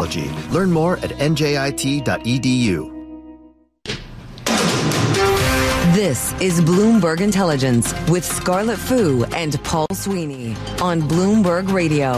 technology. Learn more at njit.edu. This is Bloomberg Intelligence with Scarlett Fu and Paul Sweeney on Bloomberg Radio.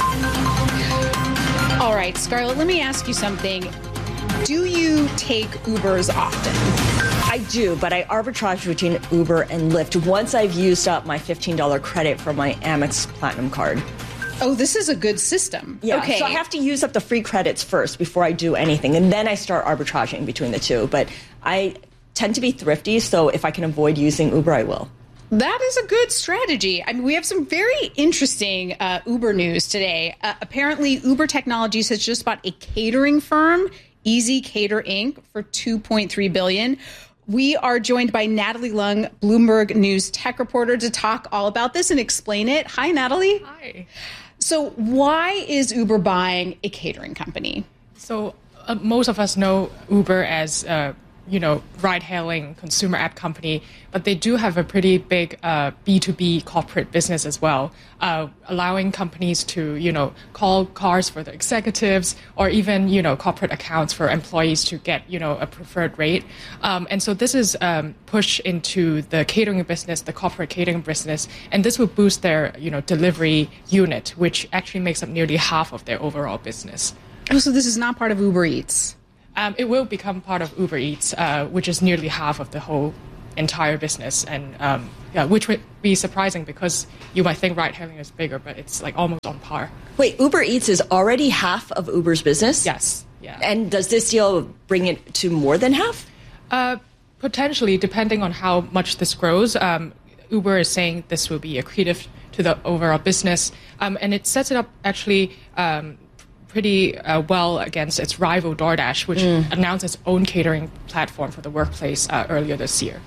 All right, Scarlett, let me ask you something. Do you take Ubers often? I do, but I arbitrage between Uber and Lyft once I've used up my $15 credit for my Amex Platinum card. Oh, this is a good system. Yeah, okay. So I have to use up the free credits first before I do anything, and then I start arbitraging between the two. But I tend to be thrifty, so if I can avoid using Uber, I will. That is a good strategy. I mean, we have some very interesting Uber news today. Apparently, Uber Technologies has just bought a catering firm, Easy Cater Inc., for $2.3 billion. We are joined by Natalie Lung, Bloomberg News tech reporter, to talk all about this and explain it. Hi, Natalie. Hi. So why is Uber buying a catering company? So most of us know Uber as ride-hailing consumer app company, but they do have a pretty big B2B corporate business as well, allowing companies to, call cars for the executives or even, corporate accounts for employees to get, a preferred rate. And so this is push into the catering business, the corporate catering business, and this will boost their, delivery unit, which actually makes up nearly half of their overall business. Oh, so this is not part of Uber Eats? It will become part of Uber Eats, which is nearly half of the whole entire business, and which would be surprising because you might think ride-hailing is bigger, but it's like almost on par. Wait, Uber Eats is already half of Uber's business? Yes. Yeah. And does this deal bring it to more than half? Potentially, depending on how much this grows. Uber is saying this will be accretive to the overall business, and it sets it up actually pretty well against its rival DoorDash, which announced its own catering platform for the workplace earlier this year.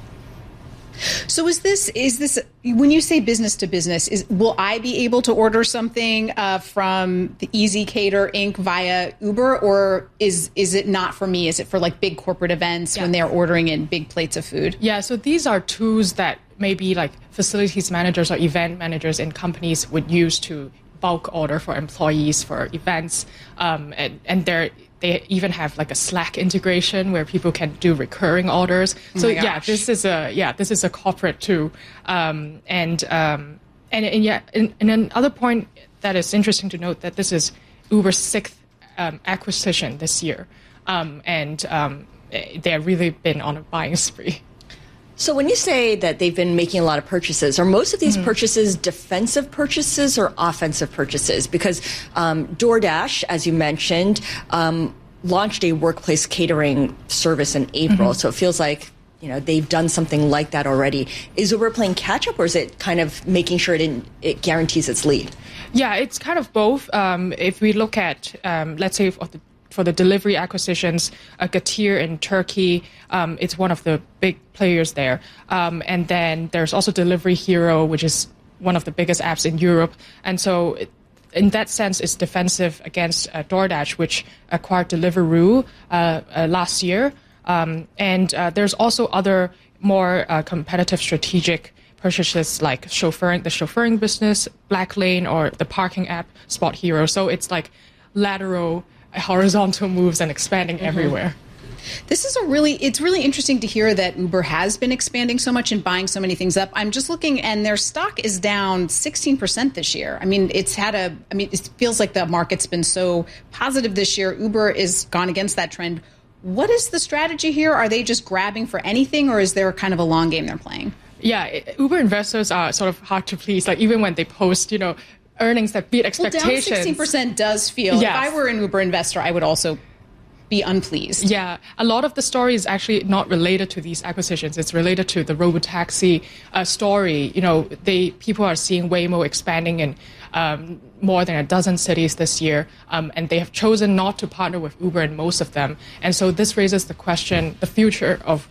So is this when you say business to business, will I be able to order something from the Easy Cater Inc. via Uber, or is it not for me? Is it for like big corporate events when they're ordering in big plates of food? Yeah, so these are tools that maybe like facilities managers or event managers in companies would use to bulk order for employees for events, and they even have like a Slack integration where people can do recurring orders. So this is a corporate tool, and another point that is interesting to note that this is Uber's sixth acquisition this year, and they have really been on a buying spree. So when you say that they've been making a lot of purchases, are most of these purchases defensive purchases or offensive purchases? Because DoorDash, as you mentioned, launched a workplace catering service in April. So it feels like they've done something like that already. Is Uber playing catch up, or is it kind of making sure it guarantees its lead? Yeah, it's kind of both. If we look at, let's say, for the delivery acquisitions, Getir in Turkey, it's one of the big players there. And then there's also Delivery Hero, which is one of the biggest apps in Europe. And so in that sense, it's defensive against DoorDash, which acquired Deliveroo last year. And there's also other more competitive strategic purchases like the chauffeuring business, Blacklane, or the parking app, Spot Hero. So it's like lateral, horizontal moves and expanding everywhere. It's really interesting to hear that Uber has been expanding so much and buying so many things up. I'm just looking, and their stock is down 16% this year. I mean, it feels like the market's been so positive this year. Uber is gone against that trend. What is the strategy here? Are they just grabbing for anything, or is there kind of a long game they're playing? Yeah, Uber investors are sort of hard to please. Like even when they post, earnings that beat expectations. Well, down 16% does feel. Yes. If I were an Uber investor, I would also be unpleased. Yeah, a lot of the story is actually not related to these acquisitions. It's related to the robotaxi story. People are seeing Waymo expanding in more than a dozen cities this year, and they have chosen not to partner with Uber in most of them. And so this raises the question, the future of,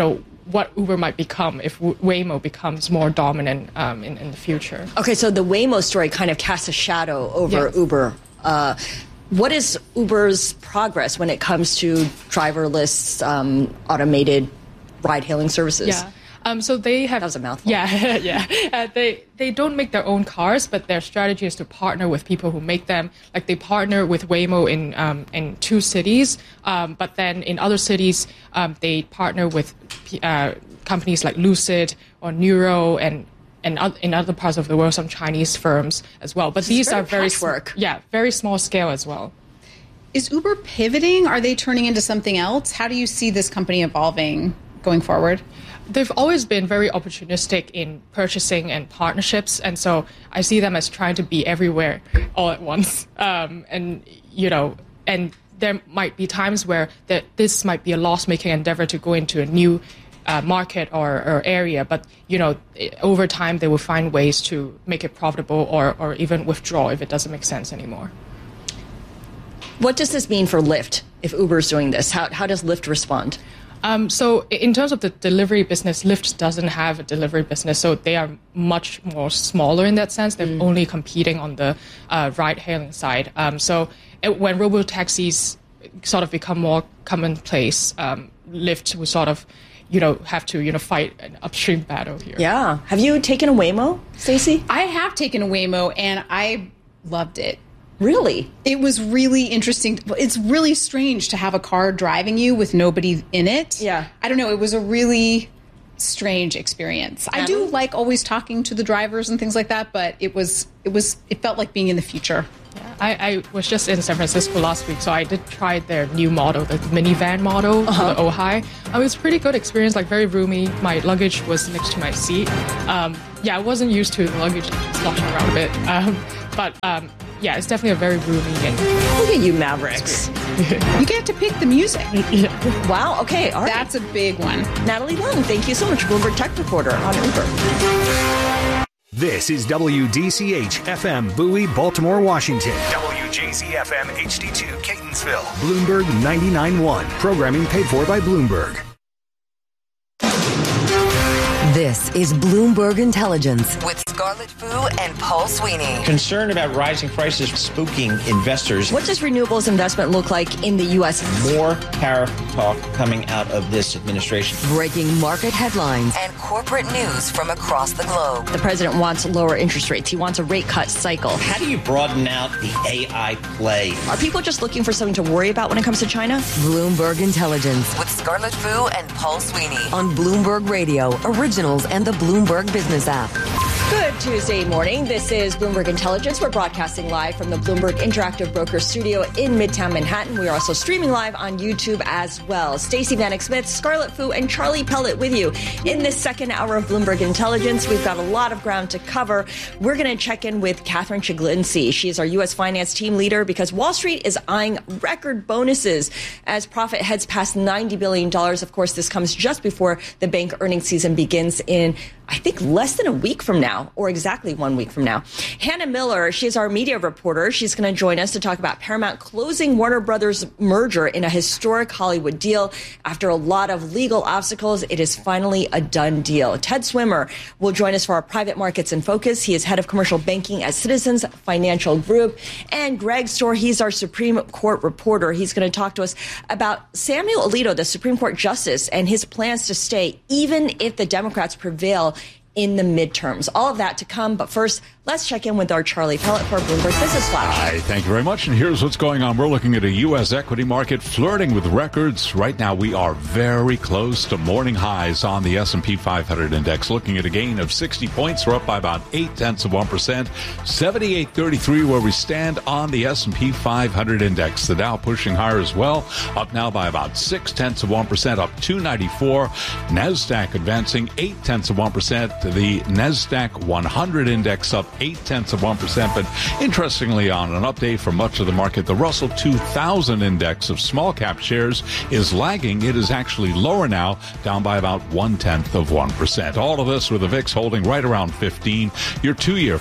what Uber might become if Waymo becomes more dominant in the future. Okay, so the Waymo story kind of casts a shadow over Uber. What is Uber's progress when it comes to driverless automated ride-hailing services? Yeah. So they have... That was a mouthful. Yeah, yeah. They don't make their own cars, but their strategy is to partner with people who make them. Like they partner with Waymo in 2 cities, but then in other cities, they partner with companies like Lucid or Nuro and in other parts of the world, some Chinese firms as well. But these are very very small scale as well. Is Uber pivoting? Are they turning into something else? How do you see this company evolving going forward? They've always been very opportunistic in purchasing and partnerships, and so I see them as trying to be everywhere all at once. And there might be times where this might be a loss-making endeavor to go into a new market or area, but over time they will find ways to make it profitable or even withdraw if it doesn't make sense anymore. What does this mean for Lyft if Uber's doing this? How does Lyft respond? So in terms of the delivery business, Lyft doesn't have a delivery business, so they are much more smaller in that sense. They're only competing on the ride-hailing side. So when robo-taxis sort of become more commonplace, Lyft will sort of have to fight an upstream battle here. Yeah. Have you taken a Waymo, Stacey? I have taken a Waymo, and I loved it. Really? It was really interesting. It's really strange to have a car driving you with nobody in it. Yeah. I don't know. It was a really strange experience. I do like always talking to the drivers and things like that, but it felt like being in the future. Yeah, I was just in San Francisco last week, so I did try their new model, the minivan model, the Ojai. It was a pretty good experience, like very roomy. My luggage was next to my seat. I wasn't used to the luggage sloshing around a bit, but it's definitely a very roomy and... Look at you, Mavericks. You get to pick the music. Wow, okay, all right. That's a big one. Natalie Lung, thank you so much, Bloomberg Tech Reporter on Uber. This is WDCH FM Bowie, Baltimore, Washington. WJZ FM HD2 Catonsville. Bloomberg 99.1. Programming paid for by Bloomberg. This is Bloomberg Intelligence with Scarlett Fu and Paul Sweeney. Concern about rising prices spooking investors. What does renewables investment look like in the U.S.? More tariff talk coming out of this administration. Breaking market headlines and corporate news from across the globe. The president wants lower interest rates. He wants a rate cut cycle. How do you broaden out the AI play? Are people just looking for something to worry about when it comes to China? Bloomberg Intelligence with Scarlett Fu and Paul Sweeney on Bloomberg Radio, Originals, and the Bloomberg Business app. Good Tuesday morning. This is Bloomberg Intelligence. We're broadcasting live from the Bloomberg Interactive Broker Studio in Midtown Manhattan. We are also streaming live on YouTube as well. Stacey Vanek Smith, Scarlett Fu, and Charlie Pellet with you in this second hour of Bloomberg Intelligence. We've got a lot of ground to cover. We're going to check in with Catherine Chiglinski. She is our U.S. finance team leader because Wall Street is eyeing record bonuses as profit heads past $90 billion. Of course, this comes just before the bank earnings season begins in, I think, less than a week from now, or exactly 1 week from now. Hannah Miller, she's our media reporter. She's going to join us to talk about Paramount closing Warner Brothers merger in a historic Hollywood deal. After a lot of legal obstacles, it is finally a done deal. Ted Swimmer will join us for our Private Markets in Focus. He is head of commercial banking at Citizens Financial Group. And Greg Storr, he's our Supreme Court reporter. He's going to talk to us about Samuel Alito, the Supreme Court justice, and his plans to stay even if the Democrats prevail in the midterms. All of that to come. But first, let's check in with our Charlie Pellet for Bloomberg Business Flash. Hi, thank you very much. And here's what's going on. We're looking at a U.S. equity market flirting with records. Right now, we are very close to morning highs on the S&P 500 index. Looking at a gain of 60 points. We're up by about 0.8%. 78.33 where we stand on the S&P 500 index. The Dow pushing higher as well. Up now by about 0.6%, up 294. NASDAQ advancing 0.8%. The NASDAQ 100 index up 0.8%. But interestingly, on an update for much of the market, the Russell 2000 index of small cap shares is lagging. It is actually lower now, down by about 0.1%. All of this with the VIX holding right around 15. Your 2-year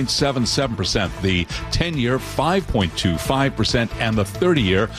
4.77%, the 10-year 5.25%, and the 30-year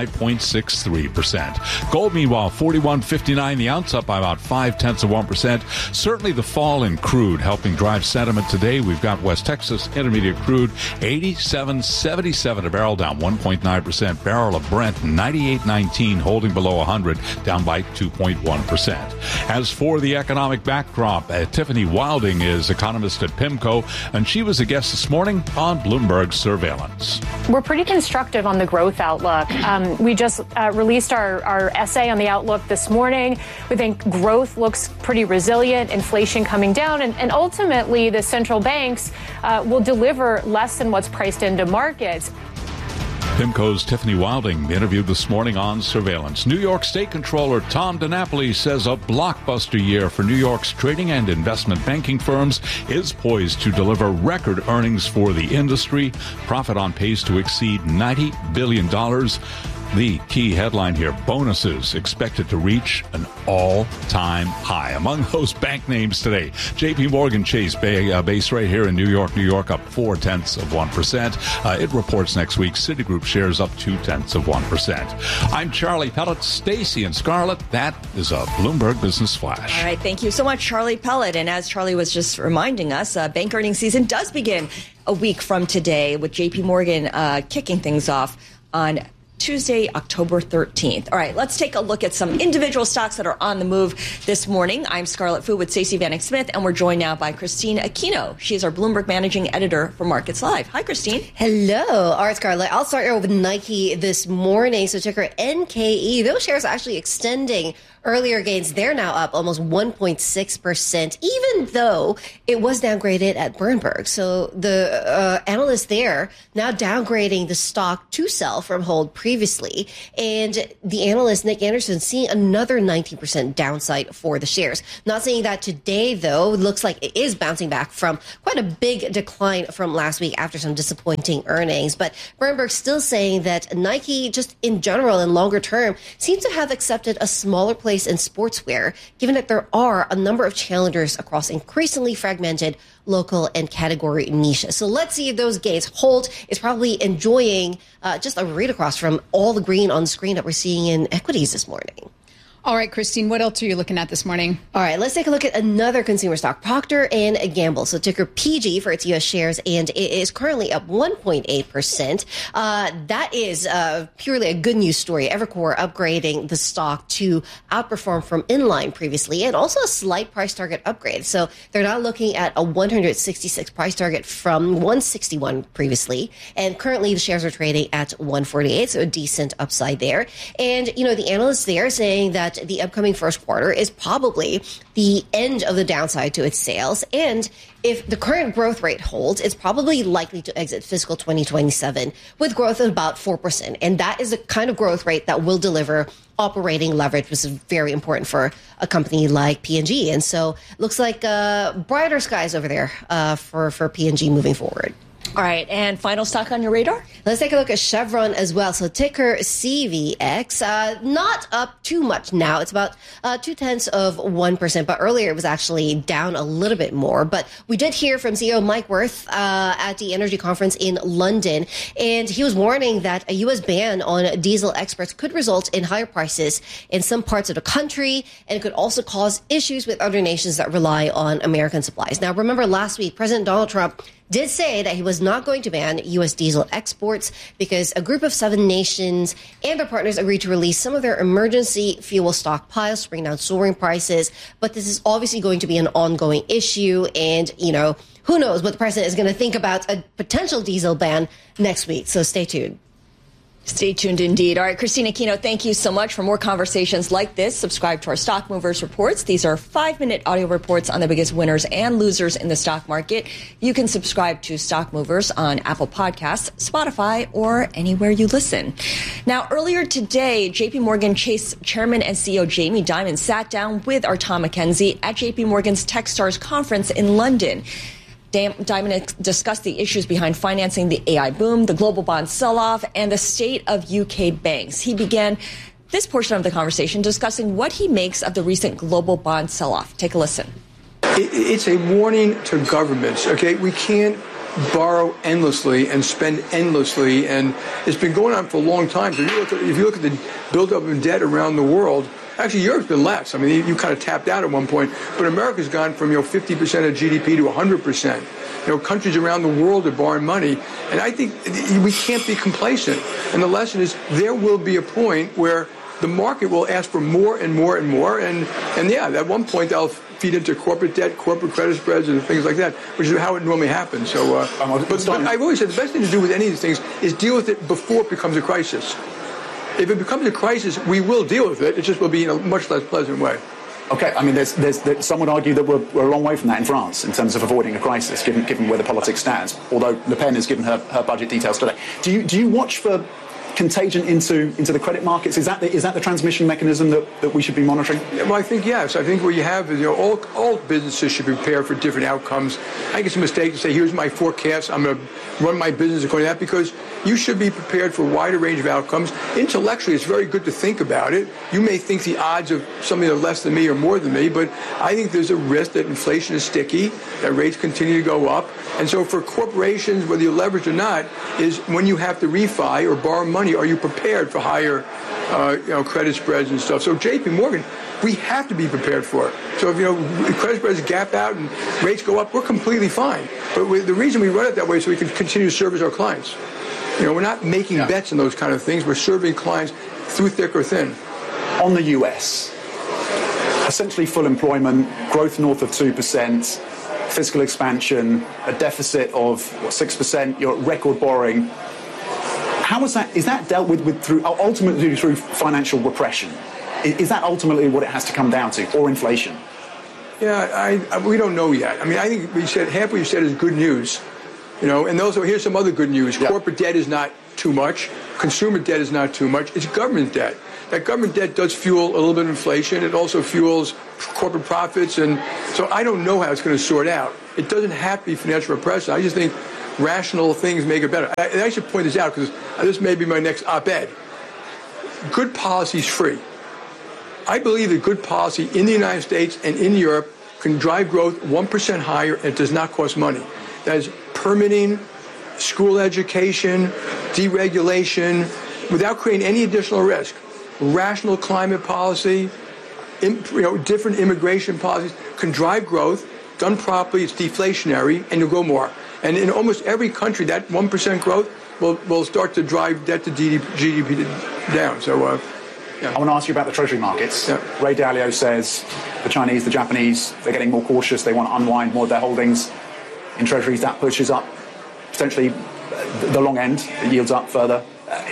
5.63%. Gold, meanwhile, 41.59 the ounce, up by about 0.5%. Certainly the fall in crude helping drive sentiment today. We've got West Texas Intermediate crude, 87.77 a barrel, down 1.9%. Barrel of Brent, 98.19, holding below 100, down by 2.1%. As for the economic backdrop, Tiffany Wilding is economist at PIMCO, and she was a guest this morning on Bloomberg Surveillance. We're pretty constructive on the growth outlook. We just released our essay on the outlook this morning. We think growth looks pretty resilient, inflation coming down, and ultimately the central banks will deliver less than what's priced into markets. PIMCO's Tiffany Wilding interviewed this morning on Surveillance. New York State Controller Tom DiNapoli says a blockbuster year for New York's trading and investment banking firms is poised to deliver record earnings for the industry. Profit on pace to exceed $90 billion. The key headline here, bonuses expected to reach an all-time high. Among those bank names today, J.P. Morgan Chase, based right here in New York, up 0.4%. It reports next week. Citigroup shares up 0.2%. I'm Charlie Pellet, Stacy and Scarlett. That is a Bloomberg Business Flash. All right, thank you so much, Charlie Pellet. And as Charlie was just reminding us, bank earnings season does begin a week from today, with J.P. Morgan kicking things off on Tuesday, October 13th. All right, let's take a look at some individual stocks that are on the move this morning. I'm Scarlett Fu with Stacey Vanek Smith, and we're joined now by Christine Aquino. She is our Bloomberg Managing Editor for Markets Live. Hi, Christine. Hello. All right, Scarlett. I'll start with Nike this morning. So ticker NKE. Those shares are actually extending earlier gains. They're now up almost 1.6%, even though it was downgraded at Berenberg. So the analysts there now downgrading the stock to sell from hold previously. And the analyst, Nick Anderson, seeing another 19% downside for the shares. Not saying that today, though. It looks like it is bouncing back from quite a big decline from last week after some disappointing earnings. But Berenberg still saying that Nike, just in general and longer term, seems to have accepted a smaller place in sportswear, given that there are a number of challengers across increasingly fragmented local and category niches. So let's see if those gains hold. It's probably enjoying just a read across from all the green on the screen that we're seeing in equities this morning. All right, Christine, what else are you looking at this morning? All right, let's take a look at another consumer stock, Procter & Gamble. So ticker PG for its U.S. shares, and it is currently up 1.8%. That is purely a good news story. Evercore upgrading the stock to outperform from inline previously, and also a slight price target upgrade. So they're now looking at a 166 price target from 161 previously, and currently the shares are trading at 148, so a decent upside there. And, you know, the analysts there saying that the upcoming first quarter is probably the end of the downside to its sales. And if the current growth rate holds, it's probably likely to exit fiscal 2027 with growth of about 4%. And that is the kind of growth rate that will deliver operating leverage, which is very important for a company like P&G. And so looks like brighter skies over there for P&G moving forward. All right, and final stock on your radar? Let's take a look at Chevron as well. So ticker CVX, not up too much now. It's about 0.2%, but earlier it was actually down a little bit more. But we did hear from CEO Mike Wirth at the energy conference in London, and he was warning that a U.S. ban on diesel exports could result in higher prices in some parts of the country, and it could also cause issues with other nations that rely on American supplies. Now, remember last week, President Donald Trump did say that he was not going to ban U.S. diesel exports because a group of 7 nations and their partners agreed to release some of their emergency fuel stockpiles to bring down soaring prices. But this is obviously going to be an ongoing issue. And, you know, who knows what the president is going to think about a potential diesel ban next week. So stay tuned. Stay tuned indeed. All right, Christine Aquino, thank you so much. For more conversations like this, subscribe to our Stock Movers reports. These are 5-minute audio reports on the biggest winners and losers in the stock market. You can subscribe to Stock Movers on Apple Podcasts, Spotify, or anywhere you listen. Now, earlier today, J.P. Morgan Chase Chairman and CEO Jamie Dimon sat down with our Tom McKenzie at J.P. Morgan's Techstars conference in London. Dimon discussed the issues behind financing the AI boom, the global bond sell-off, and the state of UK banks. He began this portion of the conversation discussing what he makes of the recent global bond sell-off. Take a listen. It's a warning to governments, okay? We can't borrow endlessly and spend endlessly, and it's been going on for a long time. So if you look at the buildup of debt around the world, Actually, Europe's been less. I mean, you kind of tapped out at one point, but America's gone from 50% of GDP to 100%. Countries around the world are borrowing money, and I think we can't be complacent. And the lesson is there will be a point where the market will ask for more and more and more, and yeah, at one point they'll feed into corporate debt, corporate credit spreads, and things like that, which is how it normally happens. So, but I've always said the best thing to do with any of these things is deal with it before it becomes a crisis. If it becomes a crisis, we will deal with it. It just will be in a much less pleasant way. Okay, I mean, there's some would argue that we're a long way from that in France in terms of avoiding a crisis, given where the politics stands. Although Le Pen has given her budget details today. Do you watch for contagion into the credit markets? Is that the transmission mechanism that we should be monitoring? Well, I think yes. I think what you have is all businesses should be prepared for different outcomes. I think it's a mistake to say here's my forecast. I'm going to run my business according to that, because you should be prepared for a wider range of outcomes. Intellectually, it's very good to think about it. You may think the odds of something that's less than me or more than me, but I think there's a risk that inflation is sticky, that rates continue to go up. And so for corporations, whether you're leveraged or not, is when you have to refi or borrow money, are you prepared for higher credit spreads and stuff? So JP Morgan, we have to be prepared for it. So if credit spreads gap out and rates go up, we're completely fine. But the reason we run it that way is so we can continue to service our clients. We're not making bets on those kind of things. We're serving clients through thick or thin. On the US, essentially full employment, growth north of 2%, fiscal expansion, a deficit of 6%, you're at record borrowing. How is that dealt with ultimately through financial repression? Is that ultimately what it has to come down to, or inflation? Yeah, we don't know yet. I mean, I think half what you said is good news. And also here's some other good news. Yep. Corporate debt is not too much. Consumer debt is not too much. It's government debt. That government debt does fuel a little bit of inflation. It also fuels corporate profits. And so I don't know how it's going to sort out. It doesn't have to be financial repression. I just think rational things make it better. And I should point this out because this may be my next op-ed. Good policy is free. I believe that good policy in the United States and in Europe can drive growth 1% higher, and it does not cost money. That is permitting, school education, deregulation, without creating any additional risk. Rational climate policy, different immigration policies can drive growth. Done properly, it's deflationary, and you'll grow more. And in almost every country, that 1% growth will start to drive debt to GDP down. So, I want to ask you about the treasury markets. Yeah. Ray Dalio says the Chinese, the Japanese, they're getting more cautious. They want to unwind more of their holdings in treasuries. That pushes up potentially the long end. It yields up further.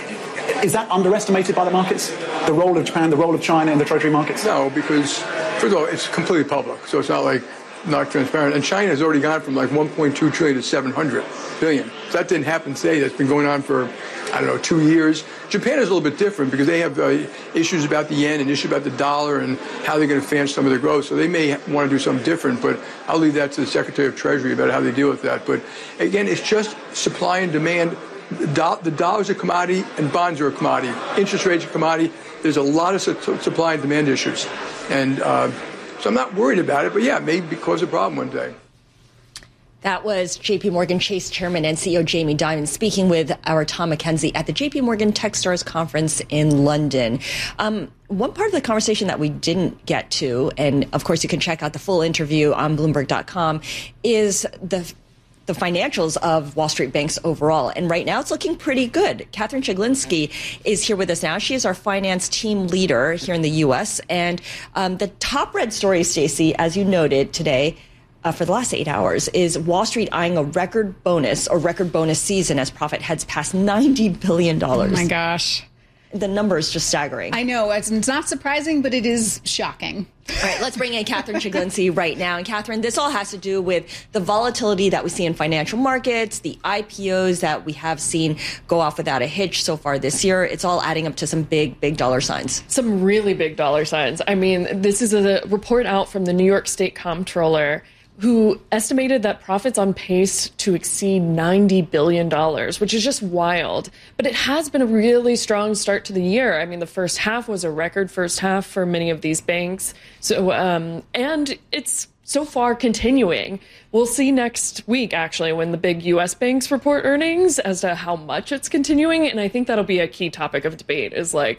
Is that underestimated by the markets? The role of Japan, the role of China in the treasury markets? No, because, first of all, it's completely public. So it's not transparent. And China has already gone from 1.2 trillion to 700 billion. So that didn't happen today. That's been going on for, 2 years. Japan is a little bit different because they have issues about the yen and issues about the dollar and how they're going to finance some of their growth. So they may want to do something different, but I'll leave that to the Secretary of Treasury about how they deal with that. But again, it's just supply and demand. The dollar's a commodity and bonds are a commodity. Interest rates are a commodity. There's a lot of supply and demand issues. And so I'm not worried about it, but yeah, it may cause a problem one day. That was JP Morgan Chase Chairman and CEO Jamie Dimon speaking with our Tom McKenzie at the JP Morgan Techstars Conference in London. One part of the conversation that we didn't get to, and of course you can check out the full interview on Bloomberg.com, is the financials of Wall Street banks overall. And right now it's looking pretty good. Catherine Chiglinski is here with us now. She is our finance team leader here in the U.S. And the top red story, Stacey, as you noted today, for the last 8 hours, is Wall Street eyeing a record bonus season as profit heads past $90 billion. Oh, my gosh. The number is just staggering. I know. It's not surprising, but it is shocking. All right, let's bring in Catherine Chiglinski right now. And Catherine, this all has to do with the volatility that we see in financial markets, the IPOs that we have seen go off without a hitch so far this year. It's all adding up to some big dollar signs. Some really big dollar signs. I mean, this is a report out from the New York State Comptroller, who estimated that profits on pace to exceed $90 billion, which is just wild. But it has been a really strong start to the year. I mean, the first half was a record first half for many of these banks. So, and it's so far continuing. We'll see next week, actually, when the big U.S. banks report earnings as to how much it's continuing. And I think that'll be a key topic of debate is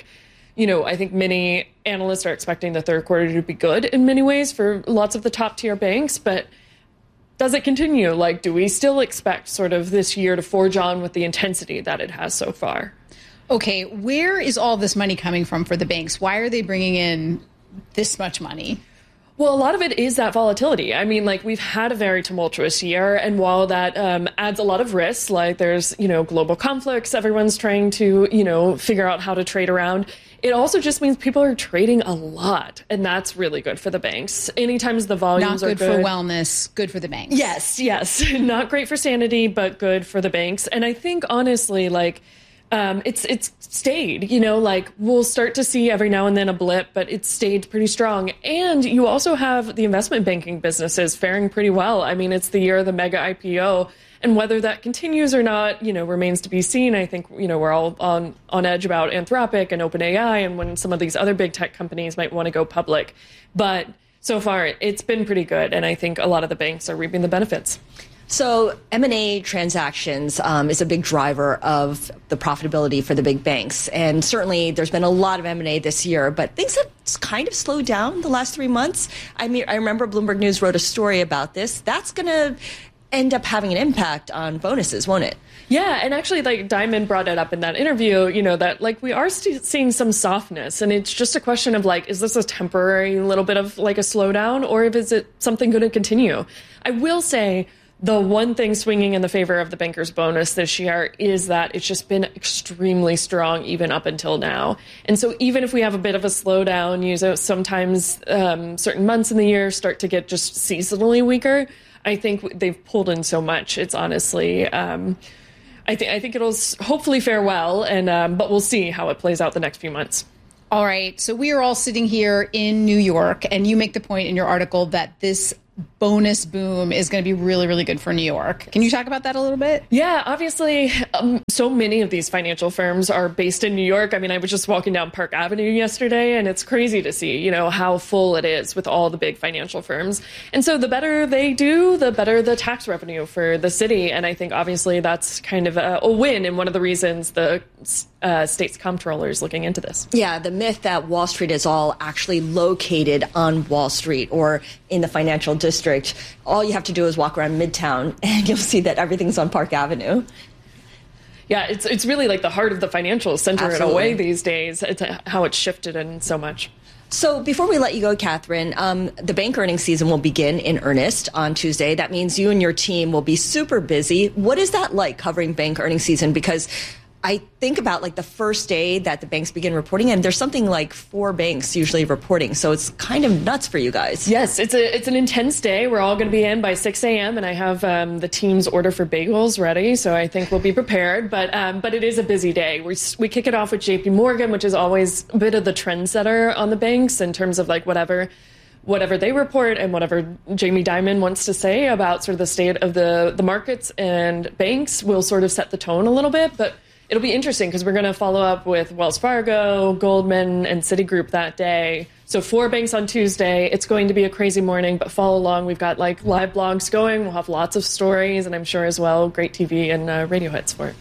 I think many analysts are expecting the third quarter to be good in many ways for lots of the top tier banks, but does it continue? Like, do we still expect sort of this year to forge on with the intensity that it has so far? Okay, where is all this money coming from for the banks? Why are they bringing in this much money? Well, a lot of it is that volatility. I mean, like, we've had a very tumultuous year, and while that adds a lot of risks, like there's, global conflicts, everyone's trying to, figure out how to trade around. It also just means people are trading a lot, and that's really good for the banks. Anytime the volumes are good. Not good for wellness, good for the banks. Yes. Not great for sanity, but good for the banks. And I think, honestly, like, it's stayed, we'll start to see every now and then a blip, but it's stayed pretty strong. And you also have the investment banking businesses faring pretty well. I mean, it's the year of the mega IPO, and whether that continues or not, remains to be seen. I think, we're all on edge about Anthropic and OpenAI and when some of these other big tech companies might want to go public. But so far, it's been pretty good. And I think a lot of the banks are reaping the benefits. So M&A transactions is a big driver of the profitability for the big banks. And certainly there's been a lot of M&A this year, but things have kind of slowed down the last 3 months. I mean, I remember Bloomberg News wrote a story about this. That's going to end up having an impact on bonuses, won't it? Yeah, and actually, like, Dimon brought it up in that interview, that, like, we are seeing some softness, and it's just a question of, like, is this a temporary little bit of, like, a slowdown, or is it something going to continue? I will say, the one thing swinging in the favor of the bankers bonus this year is that it's just been extremely strong even up until now. And so even if we have a bit of a slowdown, sometimes certain months in the year start to get just seasonally weaker, I think they've pulled in so much. It's honestly, I think it'll hopefully fare well, but we'll see how it plays out the next few months. All right. So we are all sitting here in New York, and you make the point in your article that this bonus boom is going to be really, really good for New York. Can you talk about that a little bit? Yeah, obviously, so many of these financial firms are based in New York. I mean, I was just walking down Park Avenue yesterday, and it's crazy to see, how full it is with all the big financial firms. And so the better they do, the better the tax revenue for the city. And I think, obviously, that's kind of a win, and one of the reasons the state's comptroller is looking into this. Yeah, the myth that Wall Street is all actually located on Wall Street or in the financial district. All you have to do is walk around Midtown and you'll see that everything's on Park Avenue. Yeah, it's really like the heart of the financial center. Absolutely. In a way these days. It's how it's shifted in so much. So before we let you go, Catherine, the bank earnings season will begin in earnest on Tuesday. That means you and your team will be super busy. What is that like, covering bank earnings season? Because I think about, like, the first day that the banks begin reporting, and there's something like 4 banks usually reporting. So it's kind of nuts for you guys. Yes, it's an intense day. We're all going to be in by 6 a.m. and I have the team's order for bagels ready, so I think we'll be prepared. But it is a busy day. We kick it off with J.P. Morgan, which is always a bit of the trendsetter on the banks in terms of, like, whatever they report and whatever Jamie Dimon wants to say about sort of the state of the markets and banks will sort of set the tone a little bit. But it'll be interesting because we're going to follow up with Wells Fargo, Goldman, and Citigroup that day. So 4 banks on Tuesday. It's going to be a crazy morning, but follow along. We've got, like, live blogs going. We'll have lots of stories, and I'm sure as well great TV and radio hits for it.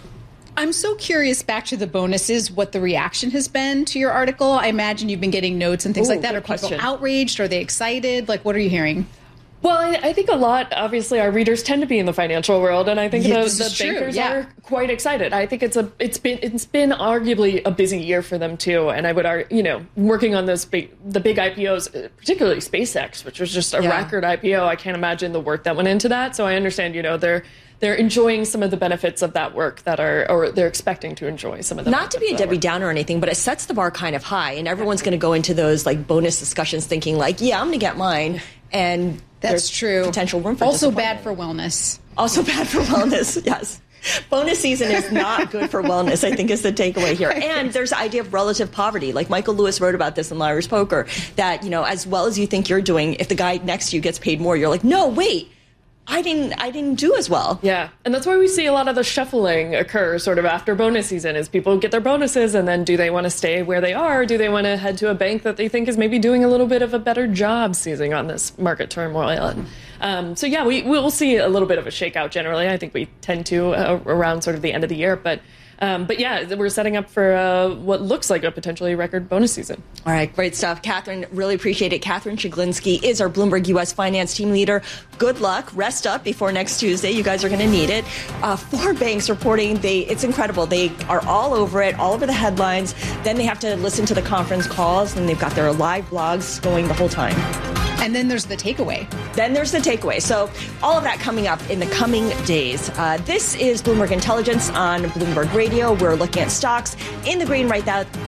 I'm so curious, back to the bonuses, what the reaction has been to your article. I imagine you've been getting notes and things like that. Are people outraged? Are they excited? Like, what are you hearing? Well, I think a lot, obviously, our readers tend to be in the financial world, and I think the bankers are quite excited. I think it's been arguably a busy year for them too, and I would argue, working on the big IPOs, particularly SpaceX, which was just a record IPO. I can't imagine the work that went into that. So I understand, they're enjoying some of the benefits of that work or they're expecting to enjoy some of the Not to be a Debbie Downer or anything, but it sets the bar kind of high, and everyone's going to go into those, like, bonus discussions thinking, like, yeah, I'm going to get mine, and that's true. Potential room for also bad for wellness. Also bad for wellness, yes. Bonus season is not good for wellness, I think, is the takeaway here. And there's the idea of relative poverty. Like Michael Lewis wrote about this in Liar's Poker, that, as well as you think you're doing, if the guy next to you gets paid more, you're like, no, wait, I didn't do as well. Yeah, and that's why we see a lot of the shuffling occur sort of after bonus season, is people get their bonuses, and then do they want to stay where they are, or do they want to head to a bank that they think is maybe doing a little bit of a better job seizing on this market turmoil? And we'll see a little bit of a shakeout generally. I think we tend to around sort of the end of the year, but But yeah, we're setting up for what looks like a potentially record bonus season. All right, great stuff. Catherine, really appreciate it. Catherine Chiglinski is our Bloomberg U.S. finance team leader. Good luck. Rest up before next Tuesday. You guys are going to need it. 4 banks reporting. It's incredible. They are all over it, all over the headlines. Then they have to listen to the conference calls, and they've got their live blogs going the whole time. And then there's the takeaway. So all of that coming up in the coming days. This is Bloomberg Intelligence on Bloomberg Radio. We're looking at stocks in the green right